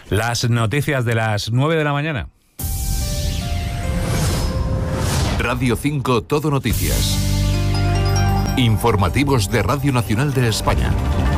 Las noticias de las 9 de la mañana. Radio 5 Todo Noticias. Informativos de Radio Nacional de España.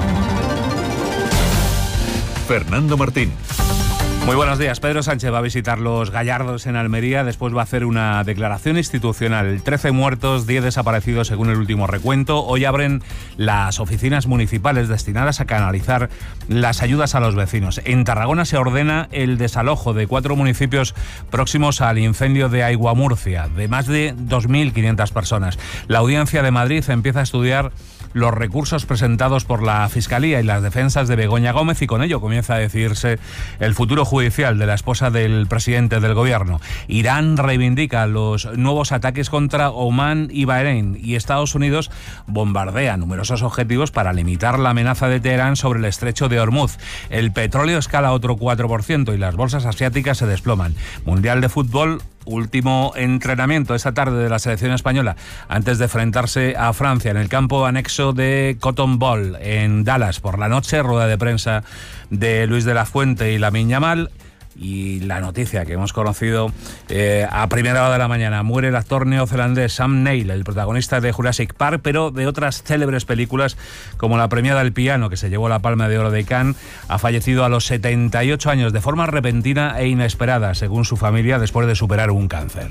Fernando Martín. Muy buenos días. Pedro Sánchez va a visitar Los Gallardos en Almería. Después va a hacer una declaración institucional. 13 muertos, 10 desaparecidos según el último recuento. Hoy abren las oficinas municipales destinadas a canalizar las ayudas a los vecinos. En Tarragona se ordena el desalojo de 4 municipios próximos al incendio de Aiguamurcia, de más de 2.500 personas. La Audiencia de Madrid empieza a estudiar los recursos presentados por la Fiscalía y las defensas de Begoña Gómez, y con ello comienza a decidirse el futuro judicial de la esposa del presidente del gobierno. Irán reivindica los nuevos ataques contra Omán y Bahrein, y Estados Unidos bombardea numerosos objetivos para limitar la amenaza de Teherán sobre el estrecho de Hormuz. El petróleo escala otro 4% y las bolsas asiáticas se desploman. Mundial de fútbol. Último entrenamiento esta tarde de la selección española antes de enfrentarse a Francia en el campo anexo de Cotton Bowl en Dallas. Por la noche, rueda de prensa de Luis de la Fuente y Lamine Yamal. Y la noticia que hemos conocido a primera hora de la mañana: muere el actor neozelandés Sam Neill, el protagonista de Jurassic Park, pero de otras célebres películas como La premiada El piano, que se llevó la Palma de Oro de Cannes. Ha fallecido a los 78 años de forma repentina e inesperada, según su familia, después de superar un cáncer.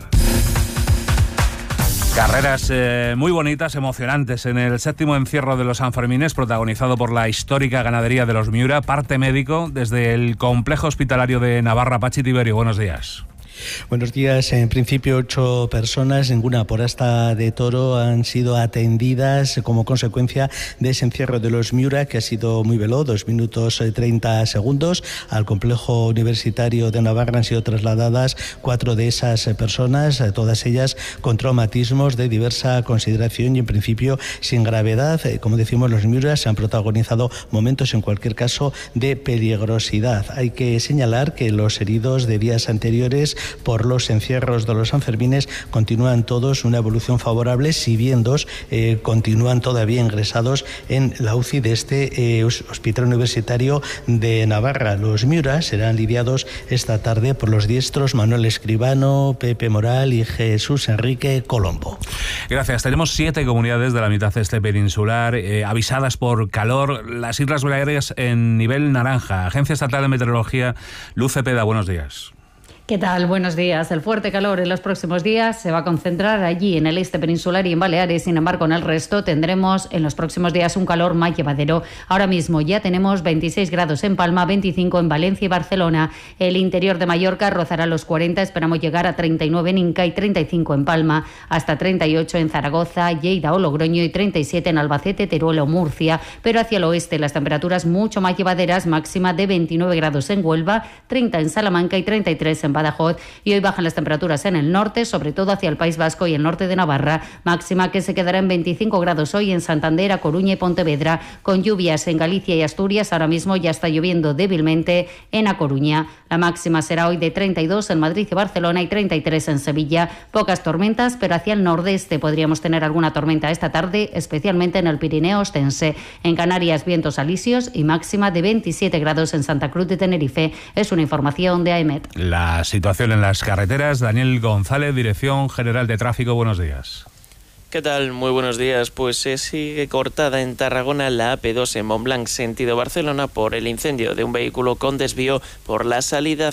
Carreras muy bonitas, emocionantes en el 7º encierro de los Sanfermines, protagonizado por la histórica ganadería de los Miura. Parte médico desde el complejo hospitalario de Navarra. Pachi Tiberio, buenos días. Buenos días. En principio 8 personas, ninguna por asta de toro, han sido atendidas como consecuencia de ese encierro de los Miura, que ha sido muy veloz, 2 minutos 30 segundos. Al complejo universitario de Navarra han sido trasladadas 4 de esas personas, todas ellas con traumatismos de diversa consideración y en principio sin gravedad. Como decimos, los Miura se han protagonizado momentos en cualquier caso de peligrosidad. Hay que señalar que los heridos de días anteriores por los encierros de los Sanfermines continúan todos una evolución favorable, si bien 2 continúan todavía ingresados en la UCI de este Hospital Universitario de Navarra. Los Miura serán lidiados esta tarde por los diestros Manuel Escribano, Pepe Moral y Jesús Enrique Colombo. Gracias. Tenemos 7 comunidades de la mitad este peninsular avisadas por calor. Las Islas Baleares en nivel naranja. Agencia Estatal de Meteorología, Luz Cepeda, buenos días. ¿Qué tal? Buenos días. El fuerte calor en los próximos días se va a concentrar allí en el este peninsular y en Baleares. Sin embargo, en el resto tendremos en los próximos días un calor más llevadero. Ahora mismo ya tenemos 26 grados en Palma, 25 en Valencia y Barcelona. El interior de Mallorca rozará los 40. Esperamos llegar a 39 en Inca y 35 en Palma, hasta 38 en Zaragoza, Lleida o Logroño y 37 en Albacete, Teruel o Murcia. Pero hacia el oeste las temperaturas mucho más llevaderas, máxima de 29 grados en Huelva, 30 en Salamanca y 33 en Badajoz. Y hoy bajan las temperaturas en el norte, sobre todo hacia el País Vasco y el norte de Navarra, máxima que se quedará en 25 grados hoy en Santander, A Coruña y Pontevedra, con lluvias en Galicia y Asturias. Ahora mismo ya está lloviendo débilmente en A Coruña. La máxima será hoy de 32 en Madrid y Barcelona y 33 en Sevilla. Pocas tormentas, pero hacia el nordeste podríamos tener alguna tormenta esta tarde, especialmente en el Pirineo ostense. En Canarias, vientos alisios y máxima de 27 grados en Santa Cruz de Tenerife. Es una información de AEMET. La situación en las carreteras. Daniel González, Dirección General de Tráfico, buenos días. ¿Qué tal? Muy buenos días. Pues se sigue cortada en Tarragona la AP2 en Montblanc, sentido Barcelona, por el incendio de un vehículo con desvío por la salida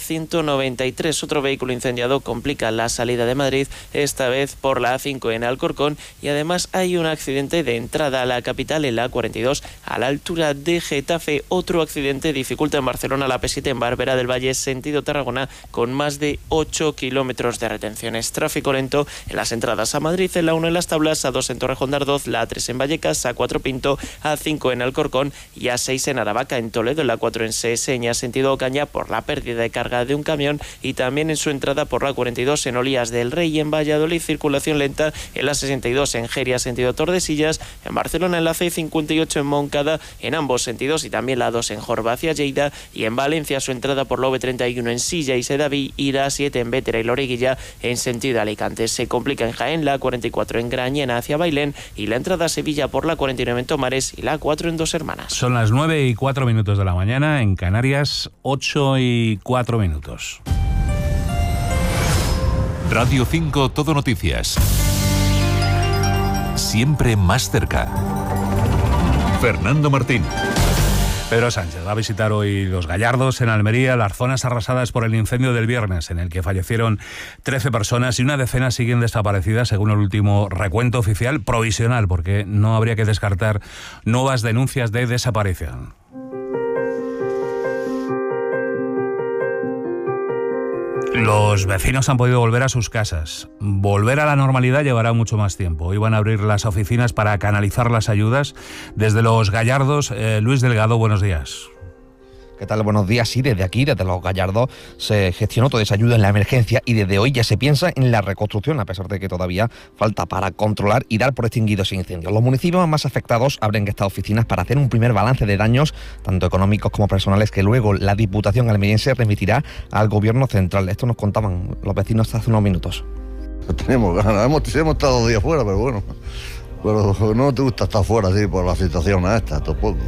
193. Otro vehículo incendiado complica la salida de Madrid, esta vez por la A5 en Alcorcón, y además hay un accidente de entrada a la capital en la A42 a la altura de Getafe. Otro accidente dificulta en Barcelona la P7 en Barberá del Valle, sentido Tarragona, con más de 8 kilómetros de retenciones. Tráfico lento en las entradas a Madrid, en la 1 en Las Tablas, A2 en Torrejón de Ardoz, la A3 en Vallecas, A4 Pinto, A5 en Alcorcón y A6 en Aravaca, en Toledo, la 4 en Seseña, sentido Ocaña, por la pérdida de carga de un camión, y también en su entrada por la 42 en Olías del Rey y en Valladolid, circulación lenta en la 62 en Geria, sentido Tordesillas, en Barcelona en la C58 en Moncada, en ambos sentidos, y también la 2 en Jorba hacia Lleida, y en Valencia su entrada por la V31 en Silla y Sedaví y la 7 en Bétera y Loreguilla en sentido Alicante. Se complica en Jaén la 44 en Graña Mañena hacia Bailén y la entrada a Sevilla por la 49 en Tomares y la 4 en Dos Hermanas. Son las 9:04 de la mañana, en Canarias 8:04. Radio 5 Todo Noticias. Siempre más cerca. Fernando Martín. Pedro Sánchez va a visitar hoy Los Gallardos, en Almería, las zonas arrasadas por el incendio del viernes, en el que fallecieron 13 personas y una decena siguen desaparecidas, según el último recuento oficial provisional, porque no habría que descartar nuevas denuncias de desaparición. Los vecinos han podido volver a sus casas. Volver a la normalidad llevará mucho más tiempo. Hoy van a abrir las oficinas para canalizar las ayudas. Desde Los Gallardos, Luis Delgado, buenos días. ¿Qué tal? Buenos días. Sí, desde aquí, desde Los Gallardos, se gestionó toda esa ayuda en la emergencia y desde hoy ya se piensa en la reconstrucción, a pesar de que todavía falta para controlar y dar por extinguido ese incendio. Los municipios más afectados abren estas oficinas para hacer un primer balance de daños, tanto económicos como personales, que luego la Diputación almeriense remitirá al Gobierno central. Esto nos contaban los vecinos hace unos minutos. Tenemos ganas, hemos estado 2 días fuera, pero bueno, pero no te gusta estar fuera así por la situación esta, tampoco.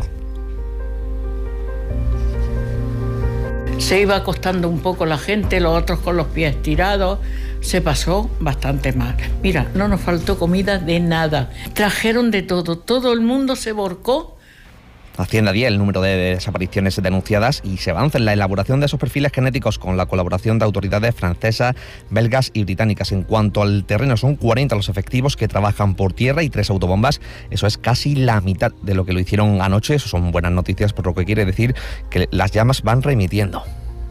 Se iba acostando un poco la gente, los otros con los pies estirados. Se pasó bastante mal. Mira, no nos faltó comida de nada. Trajeron de todo el mundo se volcó. Asciende a 10 el número de desapariciones denunciadas y se avanza en la elaboración de esos perfiles genéticos con la colaboración de autoridades francesas, belgas y británicas. En cuanto al terreno, son 40 los efectivos que trabajan por tierra y 3 autobombas. Eso es casi la mitad de lo que lo hicieron anoche. Eso son buenas noticias, por lo que quiere decir que las llamas van remitiendo.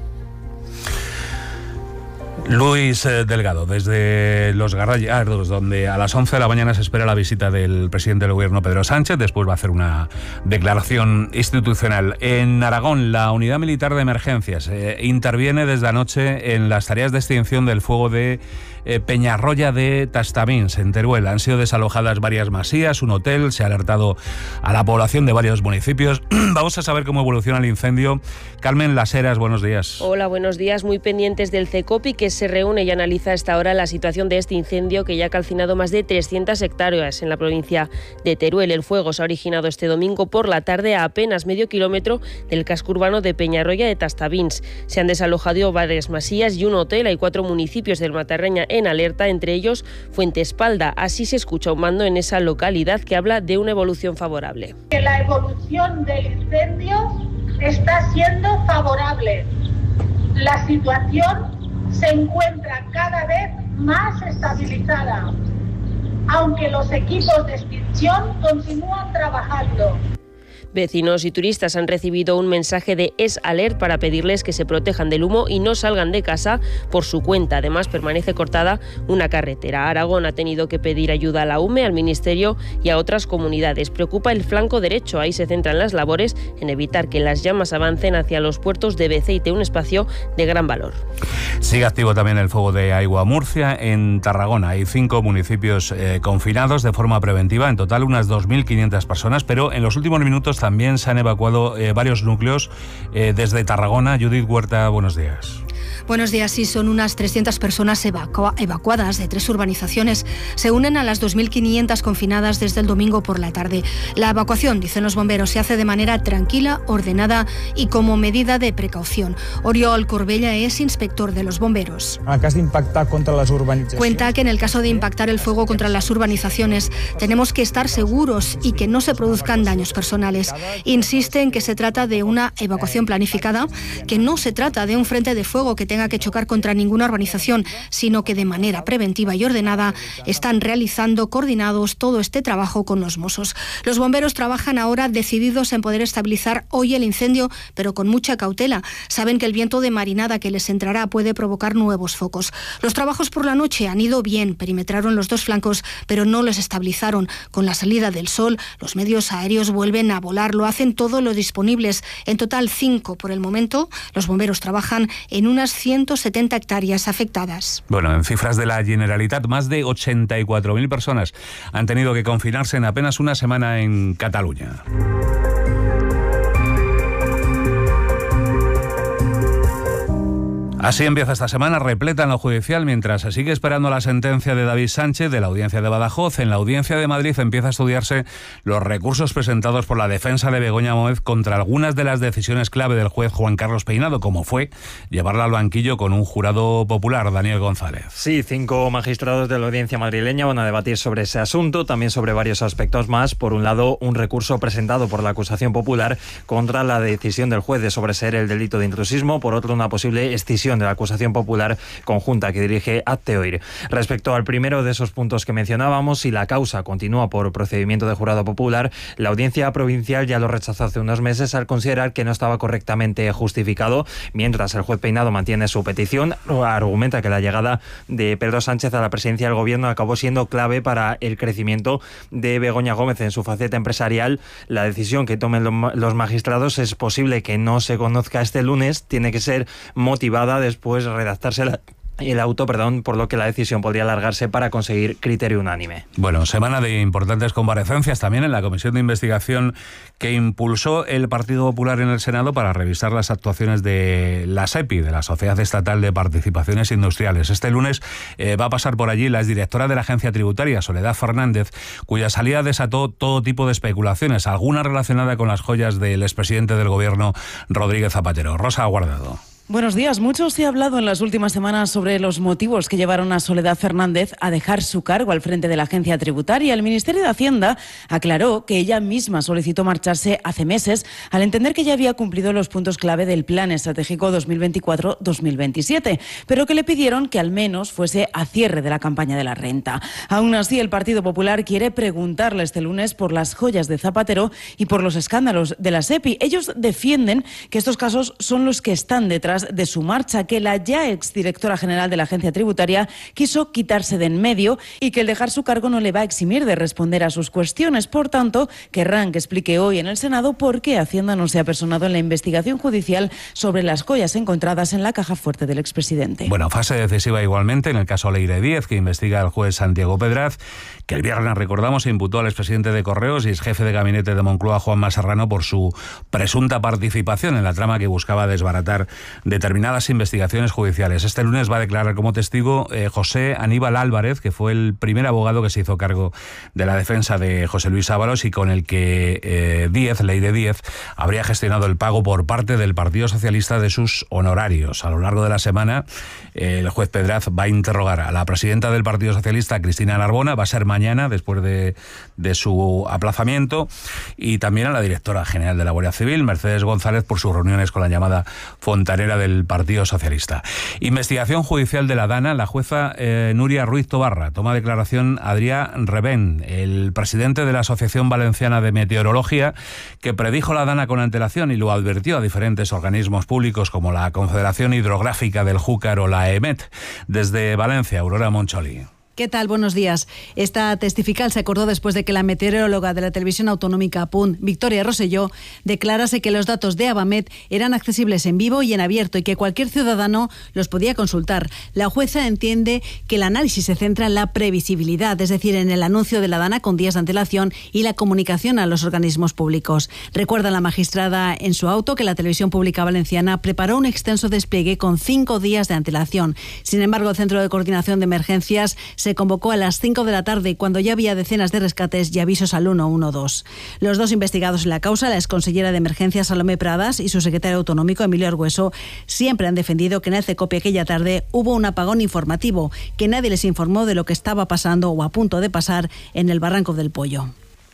Luis Delgado, desde Los Gallardos, donde a las 11 de la mañana se espera la visita del presidente del Gobierno, Pedro Sánchez. Después va a hacer una declaración institucional. En Aragón, la Unidad Militar de Emergencias interviene desde anoche en las tareas de extinción del fuego de Peñarroya de Tastamins, en Teruel. Han sido desalojadas varias masías, un hotel, se ha alertado a la población de varios municipios. Vamos a saber cómo evoluciona el incendio. Carmen Las Heras, buenos días. Hola, buenos días. Muy pendientes del CECOPI, que se reúne y analiza a esta hora la situación de este incendio que ya ha calcinado más de 300 hectáreas en la provincia de Teruel. El fuego se ha originado este domingo por la tarde a apenas medio kilómetro del casco urbano de Peñarroya de Tastamins. Se han desalojado varias masías y un hotel. Hay 4 municipios del Matarreña en alerta, entre ellos Fuentespalda. Así se escucha un mando en esa localidad que habla de una evolución favorable. La evolución del incendio está siendo favorable. La situación se encuentra cada vez más estabilizada, aunque los equipos de extinción continúan trabajando. Vecinos y turistas han recibido un mensaje de Es-Alert para pedirles que se protejan del humo y no salgan de casa por su cuenta. Además, permanece cortada una carretera. Aragón ha tenido que pedir ayuda a la UME, al Ministerio y a otras comunidades. Preocupa el flanco derecho. Ahí se centran las labores en evitar que las llamas avancen hacia los puertos de Beceite, un espacio de gran valor. Sigue activo también el fuego de Aigua Murcia. En Tarragona hay 5 municipios confinados de forma preventiva. En total unas 2.500 personas, pero en los últimos minutos también se han evacuado varios núcleos desde Tarragona. Judith Huerta, buenos días. Buenos días. Sí, son unas 300 personas evacuadas de 3 urbanizaciones. Se unen a las 2.500 confinadas desde el domingo por la tarde. La evacuación, dicen los bomberos, se hace de manera tranquila, ordenada y como medida de precaución. Oriol Corbella es inspector de los bomberos. En el caso de impactar contra las urbanizaciones. Cuenta que en el caso de impactar el fuego contra las urbanizaciones tenemos que estar seguros y que no se produzcan daños personales. Insiste en que se trata de una evacuación planificada, que no se trata de un frente de fuego que tenga que chocar contra ninguna urbanización, sino que de manera preventiva y ordenada están realizando coordinados todo este trabajo con los Mossos. Los bomberos trabajan ahora decididos en poder estabilizar hoy el incendio, pero con mucha cautela. Saben que el viento de marinada que les entrará puede provocar nuevos focos. Los trabajos por la noche han ido bien, perimetraron los 2 flancos, pero no los estabilizaron. Con la salida del sol, los medios aéreos vuelven a volar, lo hacen todo lo disponibles. En total 5 por el momento. Los bomberos trabajan en unas 170 hectáreas afectadas. Bueno, en cifras de la Generalitat, más de 84.000 personas han tenido que confinarse en apenas una semana en Cataluña. Así empieza esta semana repleta en lo judicial mientras se sigue esperando la sentencia de David Sánchez de la Audiencia de Badajoz. En la Audiencia de Madrid empieza a estudiarse los recursos presentados por la defensa de Begoña Gómez contra algunas de las decisiones clave del juez Juan Carlos Peinado, como fue llevarla al banquillo con un jurado popular. Daniel González. Sí, 5 magistrados de la Audiencia madrileña van a debatir sobre ese asunto, también sobre varios aspectos más. Por un lado, un recurso presentado por la acusación popular contra la decisión del juez de sobreseer el delito de intrusismo. Por otro, una posible escisión de la acusación popular conjunta que dirige Azteoir. Respecto al primero de esos puntos que mencionábamos, si la causa continúa por procedimiento de jurado popular, la Audiencia Provincial ya lo rechazó hace unos meses al considerar que no estaba correctamente justificado, mientras el juez Peinado mantiene su petición. Argumenta que la llegada de Pedro Sánchez a la presidencia del gobierno acabó siendo clave para el crecimiento de Begoña Gómez en su faceta empresarial. La decisión que tomen los magistrados es posible que no se conozca este lunes, tiene que ser motivada después redactarse el auto, por lo que la decisión podría alargarse para conseguir criterio unánime. Bueno, semana de importantes comparecencias también en la comisión de investigación que impulsó el Partido Popular en el Senado para revisar las actuaciones de la SEPI, de la Sociedad Estatal de Participaciones Industriales. Este lunes va a pasar por allí la exdirectora de la Agencia Tributaria, Soledad Fernández, cuya salida desató todo tipo de especulaciones, alguna relacionada con las joyas del expresidente del Gobierno, Rodríguez Zapatero. Rosa Guardado. Buenos días. Mucho se ha hablado en las últimas semanas sobre los motivos que llevaron a Soledad Fernández a dejar su cargo al frente de la Agencia Tributaria. El Ministerio de Hacienda aclaró que ella misma solicitó marcharse hace meses al entender que ya había cumplido los puntos clave del Plan Estratégico 2024-2027, pero que le pidieron que al menos fuese a cierre de la campaña de la renta. Aún así, el Partido Popular quiere preguntarle este lunes por las joyas de Zapatero y por los escándalos de la SEPI. Ellos defienden que estos casos son los que están detrás de su marcha, que la ya exdirectora general de la Agencia Tributaria quiso quitarse de en medio y que el dejar su cargo no le va a eximir de responder a sus cuestiones. Por tanto, querrán que explique hoy en el Senado por qué Hacienda no se ha personado en la investigación judicial sobre las joyas encontradas en la caja fuerte del expresidente. Bueno, fase decisiva igualmente en el caso Leire Díez, que investiga el juez Santiago Pedraz, que el viernes, recordamos, se imputó al expresidente de Correos y exjefe de gabinete de Moncloa, Juanma Serrano, por su presunta participación en la trama que buscaba desbaratar determinadas investigaciones judiciales. Este lunes va a declarar como testigo José Aníbal Álvarez, que fue el primer abogado que se hizo cargo de la defensa de José Luis Ábalos y con el que Leire Díez, habría gestionado el pago por parte del Partido Socialista de sus honorarios. A lo largo de la semana, el juez Pedraz va a interrogar a la presidenta del Partido Socialista, Cristina Narbona, va a ser mañana, después de su aplazamiento, y también a la directora general de la Guardia Civil, Mercedes González, por sus reuniones con la llamada fontanera del Partido Socialista. Investigación judicial de la Dana. La jueza Nuria Ruiz Tobarra toma declaración Adrián Revén, el presidente de la Asociación Valenciana de Meteorología, que predijo la Dana con antelación y lo advirtió a diferentes organismos públicos como la Confederación Hidrográfica del Júcar o la EMET. Desde Valencia, Aurora Moncholi. ¿Qué tal? Buenos días. Esta testifical se acordó después de que la meteoróloga de la televisión autonómica PUN, Victoria Rosselló, declarase que los datos de Abamet eran accesibles en vivo y en abierto y que cualquier ciudadano los podía consultar. La jueza entiende que el análisis se centra en la previsibilidad, es decir, en el anuncio de la Dana con días de antelación y la comunicación a los organismos públicos. Recuerda la magistrada en su auto que la televisión pública valenciana preparó un extenso despliegue con 5 días de antelación. Sin embargo, el Centro de Coordinación de Emergencias se convocó a las 5 de la tarde cuando ya había decenas de rescates y avisos al 112. Los dos investigados en la causa, la exconsellera de Emergencias Salomé Pradas y su secretario autonómico Emilio Argueso, siempre han defendido que en el CECOPI aquella tarde hubo un apagón informativo, que nadie les informó de lo que estaba pasando o a punto de pasar en el Barranco del Pollo.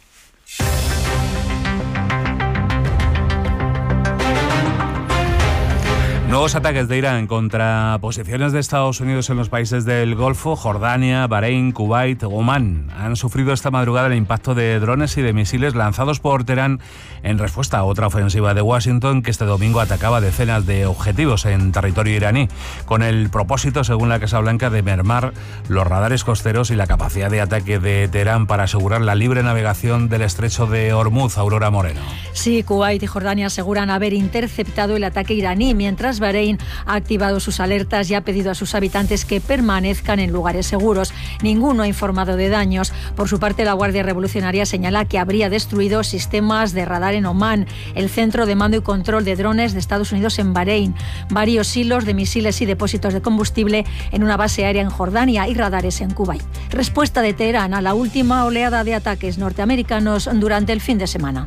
Nuevos ataques de Irán contra posiciones de Estados Unidos en los países del Golfo. Jordania, Bahrein, Kuwait, Omán han sufrido esta madrugada el impacto de drones y de misiles lanzados por Teherán en respuesta a otra ofensiva de Washington que este domingo atacaba decenas de objetivos en territorio iraní, con el propósito, según la Casa Blanca, de mermar los radares costeros y la capacidad de ataque de Teherán para asegurar la libre navegación del estrecho de Hormuz. Aurora Moreno. Sí, Kuwait y Jordania aseguran haber interceptado el ataque iraní, mientras Bahrein Bahrein ha activado sus alertas y ha pedido a sus habitantes que permanezcan en lugares seguros. Ninguno ha informado de daños. Por su parte, la Guardia Revolucionaria señala que habría destruido sistemas de radar en Omán, el centro de mando y control de drones de Estados Unidos en Bahrein, varios silos de misiles y depósitos de combustible en una base aérea en Jordania y radares en Kuwait. Respuesta de Teherán a la última oleada de ataques norteamericanos durante el fin de semana.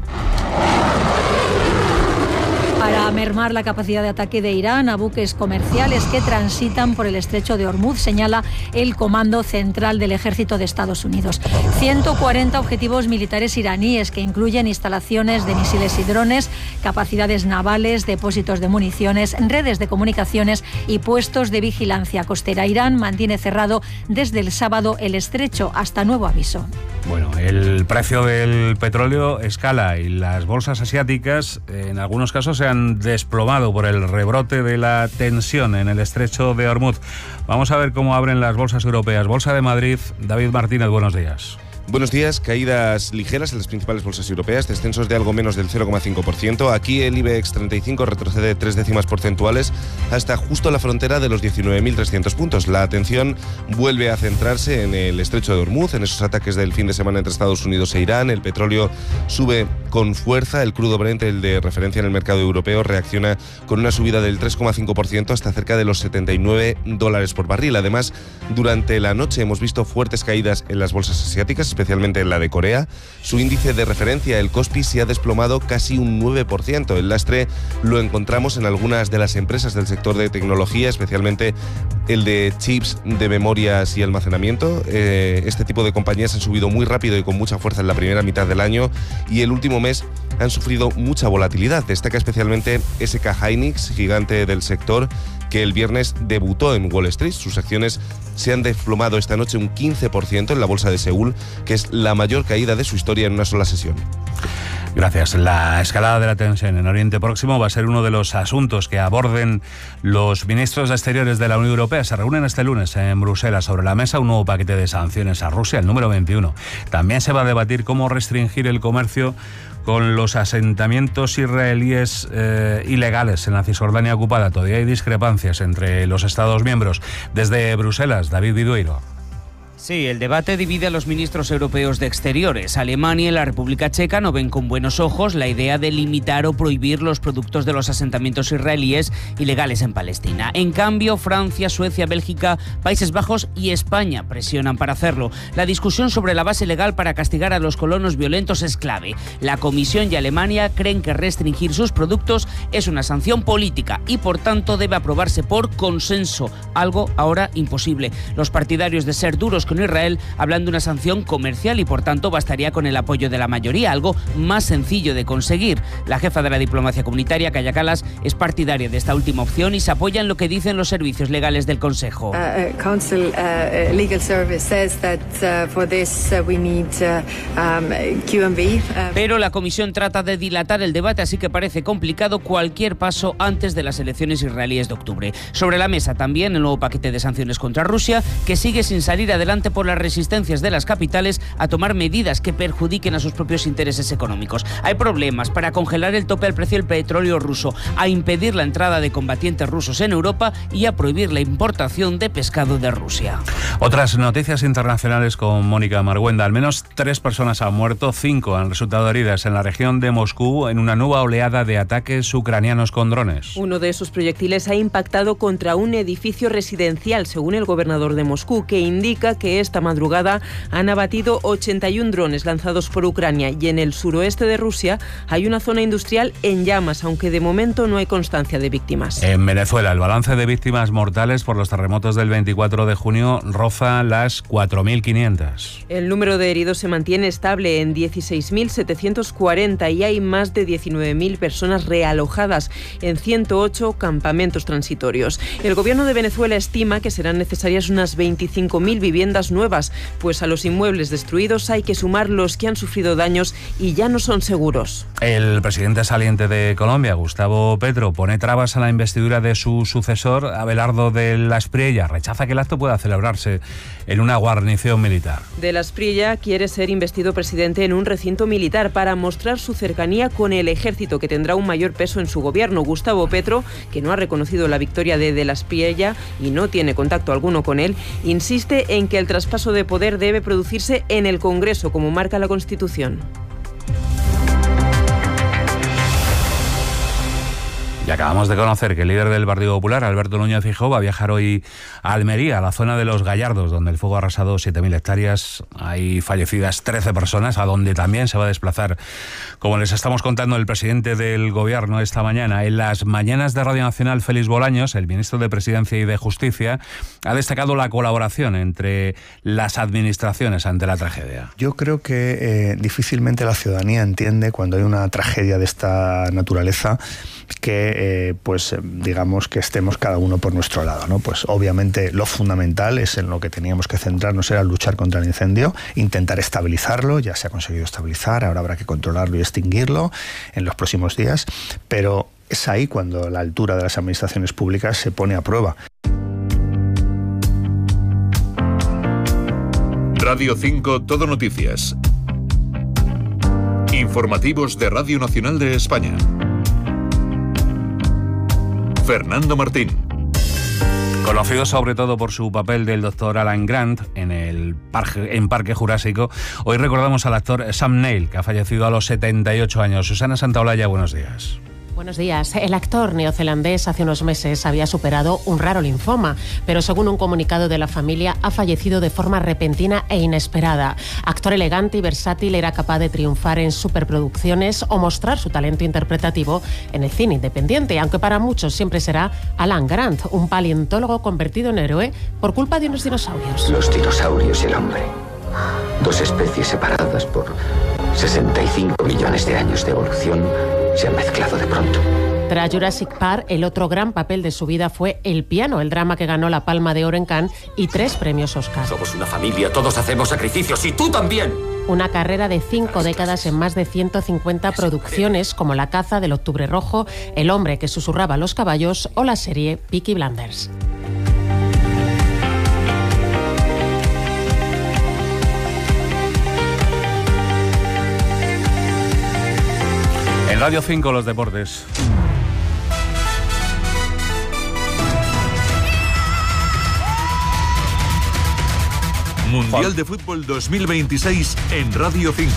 Para mermar la capacidad de ataque de Irán a buques comerciales que transitan por el estrecho de Hormuz, señala el Comando Central del Ejército de Estados Unidos. 140 objetivos militares iraníes que incluyen instalaciones de misiles y drones, capacidades navales, depósitos de municiones, redes de comunicaciones y puestos de vigilancia costera. Irán mantiene cerrado desde el sábado el estrecho hasta nuevo aviso. Bueno, el precio del petróleo escala y las bolsas asiáticas en algunos casos se han desplomado por el rebrote de la tensión en el estrecho de Hormuz. Vamos a ver cómo abren las bolsas europeas. Bolsa de Madrid, David Martínez, buenos días. Buenos días, caídas ligeras en las principales bolsas europeas, descensos de algo menos del 0,5%. Aquí el IBEX 35 retrocede 3 décimas porcentuales hasta justo la frontera de los 19.300 puntos. La atención vuelve a centrarse en el estrecho de Hormuz, en esos ataques del fin de semana entre Estados Unidos e Irán. El petróleo sube con fuerza, el crudo Brent, el de referencia en el mercado europeo, reacciona con una subida del 3,5% hasta cerca de los $79 por barril. Además, durante la noche hemos visto fuertes caídas en las bolsas asiáticas, especialmente en la de Corea. Su índice de referencia, el Kospi, se ha desplomado casi un 9%. El lastre lo encontramos en algunas de las empresas del sector de tecnología, especialmente el de chips de memorias y almacenamiento. Este tipo de compañías han subido muy rápido y con mucha fuerza en la primera mitad del año y el último mes han sufrido mucha volatilidad. Destaca especialmente SK Hynix, gigante del sector, que el viernes debutó en Wall Street. Sus acciones se han desplomado esta noche un 15% en la bolsa de Seúl, que es la mayor caída de su historia en una sola sesión. Gracias. La escalada de la tensión en Oriente Próximo va a ser uno de los asuntos que aborden los ministros de Exteriores de la Unión Europea. Se reúnen este lunes en Bruselas. Sobre la mesa un nuevo paquete de sanciones a Rusia, el número 21. También se va a debatir cómo restringir el comercio con los asentamientos israelíes ilegales en la Cisjordania ocupada. Todavía hay discrepancias entre los Estados miembros. Desde Bruselas, David Vidueiro. Sí, el debate divide a los ministros europeos de Exteriores. Alemania y la República Checa no ven con buenos ojos la idea de limitar o prohibir los productos de los asentamientos israelíes ilegales en Palestina. En cambio, Francia, Suecia, Bélgica, Países Bajos y España presionan para hacerlo. La discusión sobre la base legal para castigar a los colonos violentos es clave. La Comisión y Alemania creen que restringir sus productos es una sanción política y, por tanto, debe aprobarse por consenso, algo ahora imposible. Los partidarios de ser duros con Israel hablan de una sanción comercial y por tanto bastaría con el apoyo de la mayoría, algo más sencillo de conseguir. La jefa de la diplomacia comunitaria, Kaja Kallas, es partidaria de esta última opción y se apoya en lo que dicen los servicios legales del Consejo. Pero la Comisión trata de dilatar el debate, así que parece complicado cualquier paso antes de las elecciones israelíes de octubre. Sobre la mesa también el nuevo paquete de sanciones contra Rusia, que sigue sin salir adelante por las resistencias de las capitales a tomar medidas que perjudiquen a sus propios intereses económicos. Hay problemas para congelar el tope al precio del petróleo ruso, a impedir la entrada de combatientes rusos en Europa y a prohibir la importación de pescado de Rusia. Otras noticias internacionales con Mónica Marguenda. Al menos 3 personas han muerto, 5 han resultado heridas en la región de Moscú en una nueva oleada de ataques ucranianos con drones. Uno de esos proyectiles ha impactado contra un edificio residencial, según el gobernador de Moscú, que indica que esta madrugada han abatido 81 drones lanzados por Ucrania y en el suroeste de Rusia hay una zona industrial en llamas, aunque de momento no hay constancia de víctimas. En Venezuela, el balance de víctimas mortales por los terremotos del 24 de junio roza las 4.500. El número de heridos se mantiene estable en 16.740 y hay más de 19.000 personas realojadas en 108 campamentos transitorios. El gobierno de Venezuela estima que serán necesarias unas 25.000 viviendas viviendas nuevas, pues a los inmuebles destruidos hay que sumar los que han sufrido daños y ya no son seguros. El presidente saliente de Colombia, Gustavo Petro, pone trabas a la investidura de su sucesor, Abelardo de la Espriella. Rechaza que el acto pueda celebrarse en una guarnición militar. De la Espriella quiere ser investido presidente en un recinto militar para mostrar su cercanía con el ejército, que tendrá un mayor peso en su gobierno. Gustavo Petro, que no ha reconocido la victoria de la Espriella y no tiene contacto alguno con él, insiste en que el traspaso de poder debe producirse en el Congreso, como marca la Constitución. Y acabamos de conocer que el líder del Partido Popular, Alberto Núñez Feijóo, va a viajar hoy a Almería, a la zona de Los Gallardos, donde el fuego ha arrasado 7.000 hectáreas. Hay fallecidas 13 personas, a donde también se va a desplazar, como les estamos contando, el presidente del Gobierno esta mañana. En las mañanas de Radio Nacional, Félix Bolaños, el ministro de Presidencia y de Justicia, ha destacado la colaboración entre las administraciones ante la tragedia. Yo creo que difícilmente la ciudadanía entiende, cuando hay una tragedia de esta naturaleza, que digamos que estemos cada uno por nuestro lado, ¿no? Pues obviamente lo fundamental es en lo que teníamos que centrarnos, era luchar contra el incendio, intentar estabilizarlo. Ya se ha conseguido estabilizar, ahora habrá que controlarlo y extinguirlo en los próximos días, pero es ahí cuando la altura de las administraciones públicas se pone a prueba. Radio 5 Todo Noticias. Informativos de Radio Nacional de España. Fernando Martín. Conocido sobre todo por su papel del Dr. Alan Grant en Parque Jurásico, hoy recordamos al actor Sam Neill, que ha fallecido a los 78 años. Susana Santaolalla, buenos días. Buenos días. El actor neozelandés hace unos meses había superado un raro linfoma, pero según un comunicado de la familia ha fallecido de forma repentina e inesperada. Actor elegante y versátil, era capaz de triunfar en superproducciones o mostrar su talento interpretativo en el cine independiente, aunque para muchos siempre será Alan Grant, un paleontólogo convertido en héroe por culpa de unos dinosaurios. Los dinosaurios y el hombre. Dos especies separadas por 65 millones de años de evolución se han mezclado de pronto. Tras Jurassic Park, el otro gran papel de su vida fue El piano, el drama que ganó la Palma de Oro en Cannes y 3 premios Oscar. Somos una familia, todos hacemos sacrificios y tú también. Una carrera de 5 décadas en más de 150 producciones, como La caza del Octubre Rojo, El hombre que susurraba a los caballos o la serie Peaky Blinders. En Radio 5, los deportes. Mundial de Fútbol 2026 en Radio 5.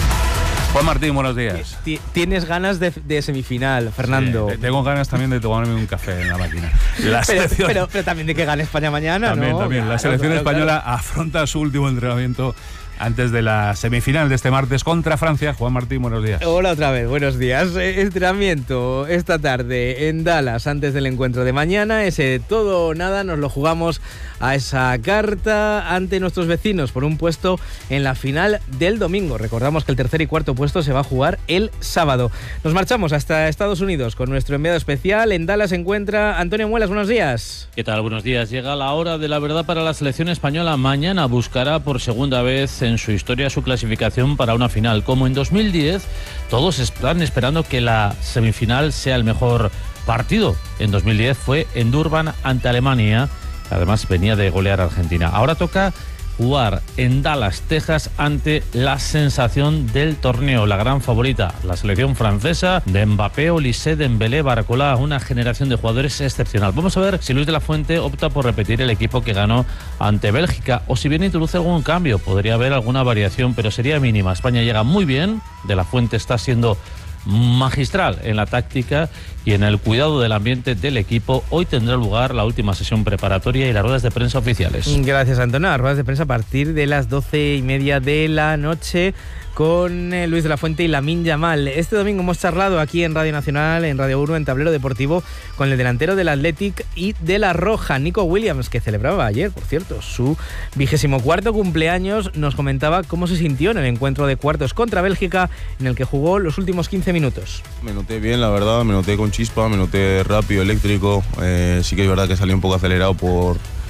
Juan Martín, buenos días. Tienes ganas de semifinal, Fernando. Sí, tengo ganas también de tomarme un café en la máquina. Pero también de que gane España mañana, también, ¿no? También. La selección española afronta su último entrenamiento antes de la semifinal de este martes contra Francia. Juan Martín, buenos días. Hola otra vez, buenos días. Entrenamiento esta tarde en Dallas antes del encuentro de mañana. Ese todo o nada nos lo jugamos a esa carta ante nuestros vecinos por un puesto en la final del domingo. Recordamos que el tercer y cuarto puesto se va a jugar el sábado. Nos marchamos hasta Estados Unidos con nuestro enviado especial. En Dallas se encuentra Antonio Muelas, buenos días. ¿Qué tal? Buenos días. Llega la hora de la verdad para la selección española. Mañana buscará por segunda vez en su historia su clasificación para una final. Como en 2010, todos están esperando que la semifinal sea el mejor partido. En 2010 fue en Durban ante Alemania. Además venía de golear a Argentina. Ahora toca jugar en Dallas, Texas, ante la sensación del torneo, la gran favorita, la selección francesa de Mbappé, Olise, Dembélé, Barcola, una generación de jugadores excepcional. Vamos a ver si Luis de la Fuente opta por repetir el equipo que ganó ante Bélgica o si bien introduce algún cambio. Podría haber alguna variación, pero sería mínima. España llega muy bien, de la Fuente está siendo magistral en la táctica y en el cuidado del ambiente del equipo. Hoy tendrá lugar la última sesión preparatoria y las ruedas de prensa oficiales. Gracias, Antonio. Las ruedas de prensa a partir de las 12:30 de la noche con Luis de la Fuente y Lamine Yamal. Este domingo hemos charlado aquí en Radio Nacional, en Radio 1, en Tablero Deportivo, con el delantero del Athletic y de La Roja, Nico Williams, que celebraba ayer, por cierto, su 24º cumpleaños. Nos comentaba cómo se sintió en el encuentro de cuartos contra Bélgica, en el que jugó los últimos 15 minutos. Me noté bien, la verdad, me noté con chispa, me noté rápido, eléctrico. Sí que es verdad que salí un poco acelerado por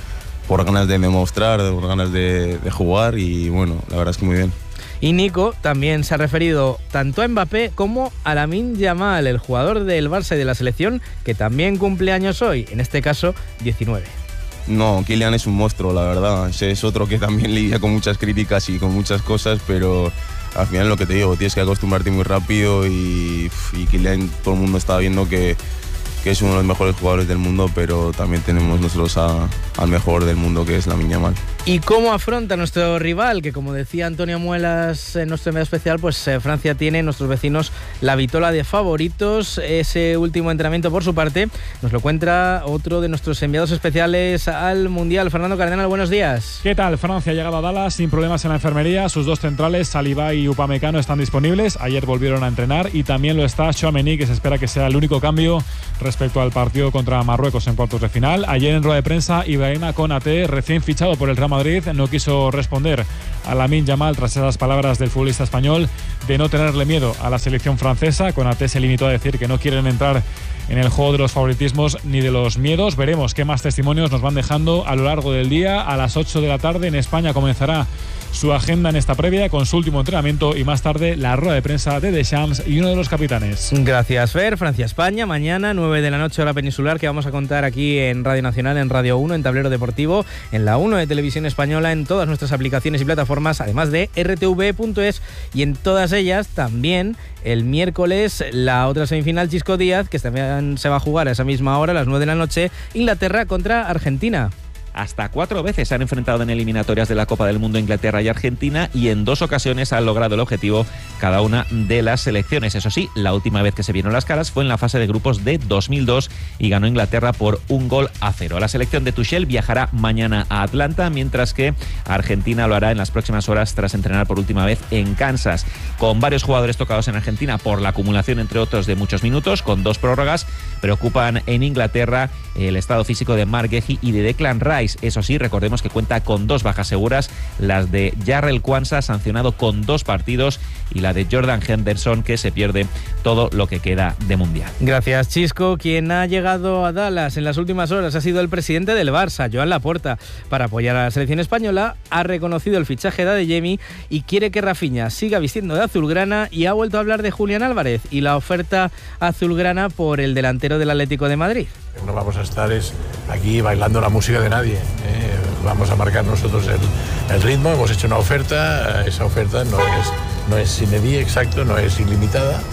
por ganas de demostrar, por ganas de jugar y bueno, la verdad es que muy bien. Y Nico también se ha referido tanto a Mbappé como a Lamine Yamal, el jugador del Barça y de la selección, que también cumple años hoy, en este caso 19. No, Kylian es un monstruo, la verdad. Es otro que también lidia con muchas críticas y con muchas cosas, pero al final lo que te digo, tienes que acostumbrarte muy rápido y Kylian, todo el mundo está viendo que es uno de los mejores jugadores del mundo, pero también tenemos nosotros al mejor del mundo, que es Lamine Yamal. ¿Y cómo afronta nuestro rival? Que como decía Antonio Muelas en nuestro medio especial, pues Francia tiene, nuestros vecinos, la vitola de favoritos. Ese último entrenamiento, por su parte, nos lo cuenta otro de nuestros enviados especiales al Mundial. Fernando Cardenal, buenos días. ¿Qué tal? Francia ha llegado a Dallas sin problemas en la enfermería. Sus dos centrales, Saliba y Upamecano, están disponibles. Ayer volvieron a entrenar y también lo está Tchouaméni, que se espera que sea el único cambio respecto al partido contra Marruecos en cuartos de final. Ayer en rueda de prensa, Ibrahima Konaté, recién fichado por el Real Madrid, no quiso responder a Lamine Yamal tras esas palabras del futbolista español de no tenerle miedo a la selección francesa. Konaté se limitó a decir que no quieren entrar en el juego de los favoritismos ni de los miedos. Veremos qué más testimonios nos van dejando a lo largo del día. A las 8 de la tarde en España comenzará su agenda en esta previa con su último entrenamiento y más tarde la rueda de prensa de Deschamps y uno de los capitanes. Gracias, Fer. Francia-España, mañana 9 de la noche hora peninsular, que vamos a contar aquí en Radio Nacional, en Radio 1, en Tablero Deportivo, en la 1 de Televisión Española, en todas nuestras aplicaciones y plataformas, además de rtv.es, y en todas ellas también el miércoles la otra semifinal, Chisco Díaz, que también se va a jugar a esa misma hora, a las 9 de la noche, Inglaterra contra Argentina. Hasta 4 veces se han enfrentado en eliminatorias de la Copa del Mundo Inglaterra y Argentina, y en 2 ocasiones han logrado el objetivo cada una de las selecciones. Eso sí, la última vez que se vieron las caras fue en la fase de grupos de 2002 y ganó Inglaterra por 1-0. La selección de Tuchel viajará mañana a Atlanta, mientras que Argentina lo hará en las próximas horas tras entrenar por última vez en Kansas. Con varios jugadores tocados en Argentina por la acumulación, entre otros, de muchos minutos, con 2 prórrogas, preocupan en Inglaterra el estado físico de Marc Guehi y de Declan Rice. Eso sí, recordemos que cuenta con 2 bajas seguras, las de Jarrell Quansah, sancionado con 2 partidos, y la de Jordan Henderson, que se pierde todo lo que queda de Mundial. Gracias, Chisco. Quien ha llegado a Dallas en las últimas horas ha sido el presidente del Barça, Joan Laporta, para apoyar a la selección española. Ha reconocido el fichaje de Adeyemi y quiere que Rafinha siga vistiendo de azulgrana, y ha vuelto a hablar de Julián Álvarez y la oferta azulgrana por el delantero del Atlético de Madrid. No vamos a estar aquí bailando la música de nadie. Vamos a marcar nosotros el ritmo. Hemos hecho una oferta. Esa oferta no es sine die, exacto, no es ilimitada.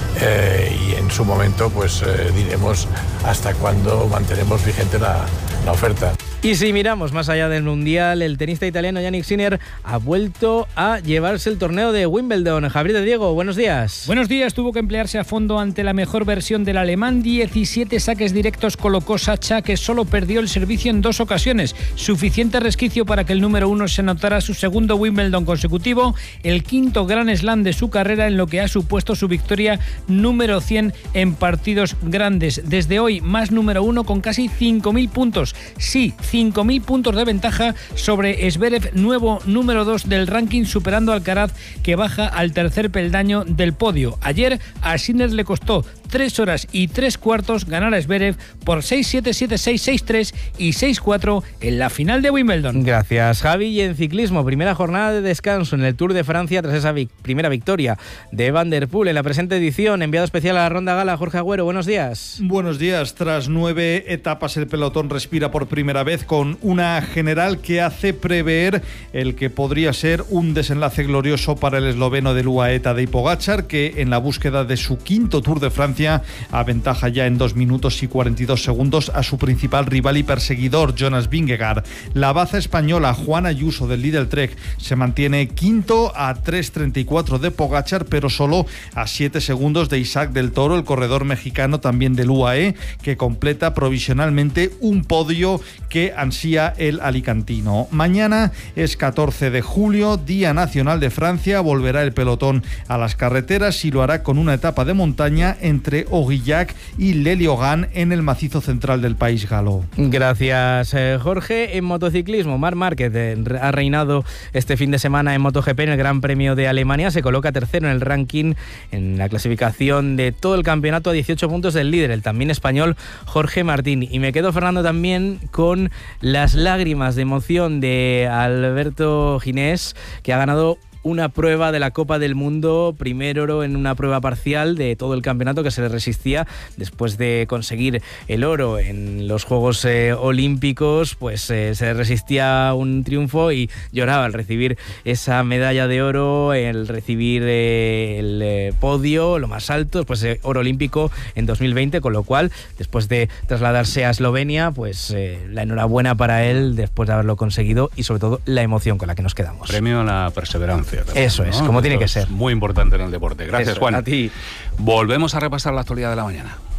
Y en su momento pues diremos hasta cuándo mantenemos vigente la oferta. Y si miramos más allá del Mundial, el tenista italiano Jannik Sinner ha vuelto a llevarse el torneo de Wimbledon. Javier de Diego, buenos días. Buenos días. Tuvo que emplearse a fondo ante la mejor versión del alemán. 17 saques directos colocó Sacha, que solo perdió el servicio en 2 ocasiones. Suficiente resquicio para que el número 1 se anotara su segundo Wimbledon consecutivo, el 5º Grand Slam de su carrera, en lo que ha supuesto su victoria número 100 en partidos grandes. Desde hoy, más número 1 con casi 5.000 puntos. Sí, 5.000 puntos de ventaja sobre Zverev, nuevo número 2 del ranking, superando a Alcaraz, que baja al 3er peldaño del podio. Ayer a Sinner le costó 3 horas y 3 cuartos ganar a Zverev por 6-7, 7-6, 6-3 y 6-4 en la final de Wimbledon. Gracias, Javi. Y en ciclismo, primera jornada de descanso en el Tour de Francia tras esa primera victoria de Van der Poel en la presente edición. Enviado especial a la Ronda Gala, Jorge Agüero, buenos días. Buenos días. Tras 9 etapas, el pelotón respira por primera vez, con una general que hace prever el que podría ser un desenlace glorioso para el esloveno del UAE Tadej Pogačar, que en la búsqueda de su 5º Tour de Francia aventaja ya en 2 minutos y 42 segundos a su principal rival y perseguidor, Jonas Vingegaard. La baza española Juan Ayuso del Lidl Trek se mantiene 5º a 3.34 de Pogačar, pero solo a 7 segundos de Isaac del Toro, el corredor mexicano también del UAE, que completa provisionalmente un podio que ansía el alicantino. Mañana es 14 de julio, Día Nacional de Francia. Volverá el pelotón a las carreteras y lo hará con una etapa de montaña entre entre Aurillac y Leliogan en el macizo central del país galo. Gracias, Jorge. En motociclismo, Marc Márquez ha reinado este fin de semana en MotoGP en el Gran Premio de Alemania. Se coloca tercero en el ranking, en la clasificación de todo el campeonato, a 18 puntos del líder, el también español Jorge Martín. Y me quedo, Fernando, también con las lágrimas de emoción de Alberto Ginés, que ha ganado una prueba de la Copa del Mundo, primer oro en una prueba parcial de todo el campeonato, que se le resistía después de conseguir el oro en los Juegos Olímpicos. Pues se le resistía un triunfo y lloraba al recibir esa medalla de oro, el recibir el podio, lo más alto, después oro olímpico en 2020, con lo cual, después de trasladarse a Eslovenia, pues la enhorabuena para él después de haberlo conseguido y sobre todo la emoción con la que nos quedamos. Premio a la perseverancia. También, eso es, ¿no? como tiene que ser. Muy importante en el deporte. Gracias, eso, Juan. A ti. Volvemos a repasar la actualidad de la mañana.